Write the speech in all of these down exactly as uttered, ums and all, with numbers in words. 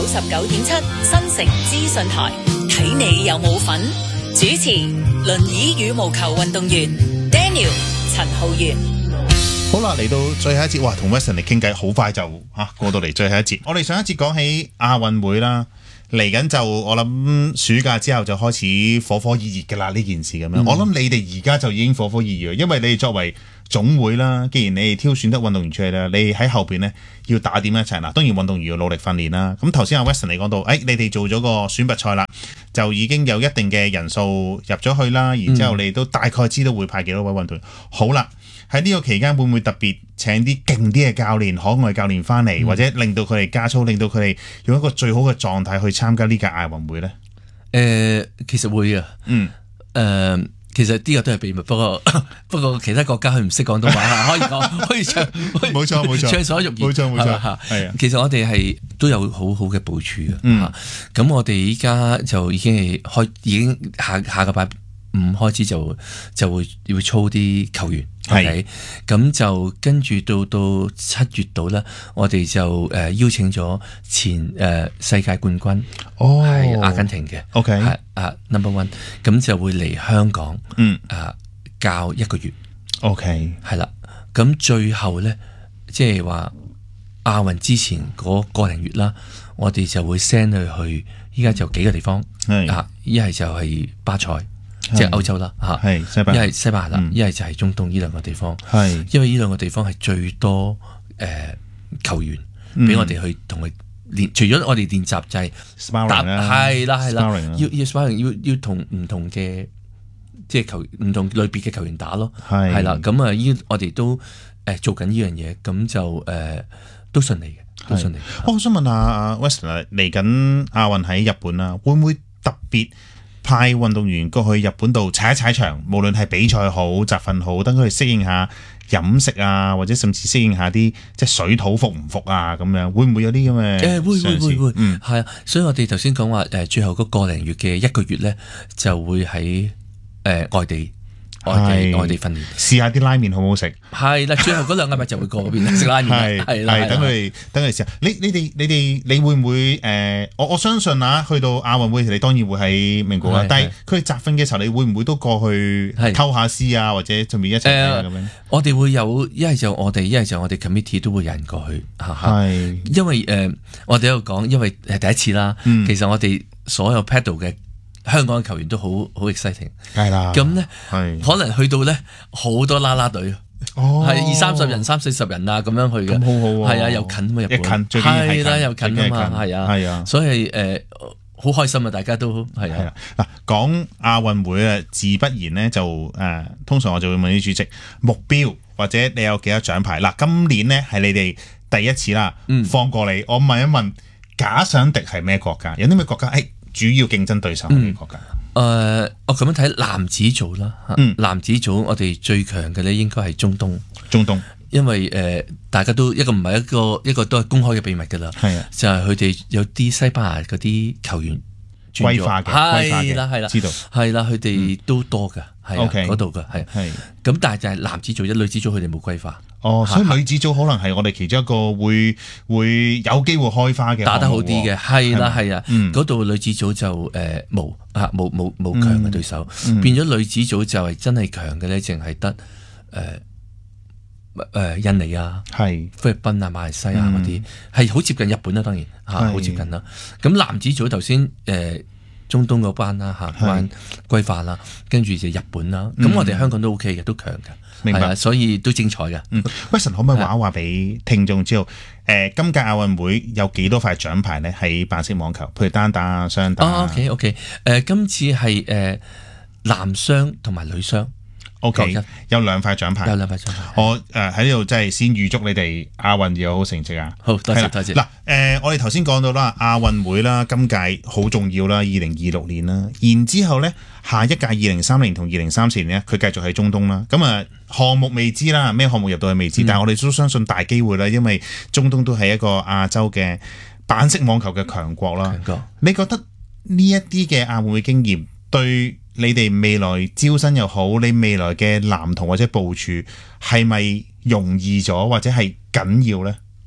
十九點七新城資訊台，睇你有冇份。主持輪椅羽毛球運動員 Daniel 陳浩源。 好啦，嚟到最後一節，哇，同 Weston 嚟傾偈，好快就吓、啊、過到嚟最後一節。我哋上一節講起亞運會啦，嚟緊就我諗暑假之後就開始火火熱熱㗎啦呢件事咁樣。嗯、我諗你哋而家就已經火火熱熱，因為你哋作為總會啦，既然你哋挑選得運動員出嚟啦，你喺後邊呢要打點一齊啦。當然運動員要努力訓練啦。咁頭先阿 Weston 你講到，誒、哎、你哋做咗個選拔賽啦，就已經有一定嘅人數入咗去啦，然之後你哋都大概知道會派幾多位運動員。好啦。喺呢個期間會唔會特別請啲勁啲嘅教練、可愛教練翻嚟，嗯、或者令到佢哋加操，令到佢哋用一個最好嘅狀態去參加呢屆亞運會呢？ 誒、呃，其實會啊，嗯，誒、呃，其實呢個都係秘密，不過不過其他國家佢唔識廣東話，可以講，可以唱， 冇錯冇錯， 暢所欲言， 冇錯冇錯，係啊。 其實我哋係都有好好嘅部署嘅，咁、嗯、我哋依家就已經係開，已經下下個拜五開始就就會要操啲球員，係咁是就跟住到到七月度咧，我哋就誒、呃、邀請咗前誒、呃、世界冠軍，哦係阿根廷嘅 ，OK 係啊 number one，咁就會嚟香港，嗯啊教一個月 ，OK 係啦，咁最後咧即係話亞運之前嗰個零月啦，我哋就會 send 佢去，依家就幾個地方，係是啊一係就係巴塞。即係歐洲啦，嚇，係西班牙，一係西班牙啦，一係、嗯、就係中東呢兩個地方，係是因為呢兩個地方係最多誒、呃、球員俾、嗯、我哋去同佢練。除咗我哋練習就係 sparring 啦， 係啦係啦，要要 sparring 要要同唔同嘅即係球唔同類別嘅球員打咯，係係啦。咁啊，依我哋都誒做緊呢樣嘢，咁就誒、呃、都順利嘅，都順利。 我想問下 Weston 嚟緊亞運喺日本啦，會唔會特別派運動員過去日本度踩一踩場，無論係比賽好、集訓好，等佢哋適應下飲食啊，或者甚至適應下啲即係水土服唔服啊，咁樣會唔會有啲咁嘅？ 誒會會會會，嗯係啊，所以我哋頭先講話誒，最後嗰個零月嘅一個月咧，就會喺誒、呃、外地。外地外地訓練， 試下啲拉麵好唔好食？ 係啦，最後嗰兩個禮拜就會過嗰邊食拉麵。係係啦， 等佢哋等佢哋試下。你你哋你哋你會唔會誒？我我相信啊，去到亞運會，你當然會喺名古屋啦。但係佢哋集訓嘅時候，你會唔會都過去偷下師啊，或者順便一齊咁樣？ 我哋會有一係就我哋，一係就我哋 committee 都會有人過去。係，因為誒，我哋喺度講，因為係第一次啦。其實我哋所有 paddle 嘅香港嘅球員都好好 exciting， 係啦，咁咧可能去到咧好多啦啦隊，哦，係二三十人、三四十人啊咁樣去嘅， 咁好好， 係啊，又近嘛，日本， 近係啦，又近啊嘛，係啊，係啊，所以誒好開心啊，大家都係啊。 嗱，講亞運會啊，自不然咧就誒，通常我就會問啲主席目標或者你有幾多獎牌。嗱，今年咧係你哋第一次啦，放過你，我問一問，假想敵係咩國家？有啲咩國家？誒？主要競爭對手係咩國家？誒、 嗯呃，我咁樣睇男子組啦，嗯、男子組我哋最強嘅咧應該係中東，中東，因為誒、呃、大家都一個唔係一個一個都係公開嘅秘密㗎啦，係啊，就係佢哋有啲西班牙嗰啲球員歸化嘅， 係啦係啦， 知道係啦，佢哋都多㗎，係嗰度㗎，係係，咁但係就係男子組一女子組佢哋冇歸化。 哦，所以女子組可能係我哋其中一個會會有機會開花嘅， 打得好啲嘅，係啦係啊，嗰度女子組就誒冇啊冇冇冇強嘅對手，變咗女子組就係真係強嘅咧，淨係得誒誒印尼啊，係菲律賓啊、馬來西亞嗰啲係好接近日本啦，當然嚇好接近啦。咁男子組頭先誒中東嗰班啦嚇，班歸化啦，跟住就日本啦，咁我哋香港都 OK 嘅，都強嘅。明白，所以都精彩嘅。 嗯，Weston 可唔可以話一話俾聽眾知道？誒、呃，今屆亞運會有幾多塊獎牌咧？喺白色網球，譬如單打啊、雙打啊。 哦 OK OK，誒、呃，今次係誒、呃、男雙同埋女雙。 OK，有兩塊獎牌， 有兩塊獎牌。 我誒喺呢度真係先預祝你哋亞運有好成績啊！ 好多謝多謝。 嗱，誒我哋頭先講到啦，亞運會啦，今屆好重要啦，二零二六年啦，然之後咧下一屆二零三零同二零三四年咧，佢繼續喺中東啦。咁啊項目未知啦，咩項目入到去未知，嗯、但係我哋都相信大機會啦，因為中東都係一個亞洲嘅板式網球嘅強國啦。強國，你覺得呢一啲嘅亞運會經驗對你哋未來招生又好，你未來嘅藍圖或者部署係咪容易咗，或者係緊要呢？ 誒、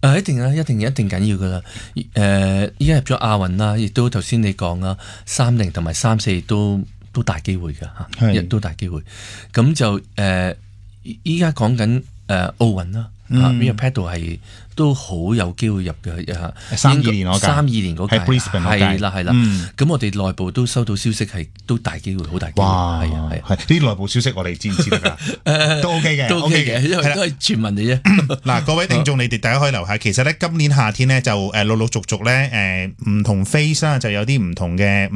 誒一定啊，一定一定緊要噶啦。誒依家入咗亞運啦，亦都頭先你講啦，三零同埋三四都都大機會㗎嚇，亦都大機會。咁就誒依家講緊誒奧運啦，啊 Rio Pedal 係都好有機會入嘅嚇。 三二年嗰屆， 三二年嗰屆係啦係啦。咁我哋內部都收到消息係都大機會，好大機會。 哇！ 係啊係啊， 呢啲內部消息我哋知唔知得㗎？誒都 OK 嘅， 都 OK 嘅，因為都係傳聞嚟啫。嗱， 各位聽眾，你哋大家可以留下。其實咧，今年夏天咧就誒陸陸續續咧誒唔同 phase 啦，就有啲唔同嘅。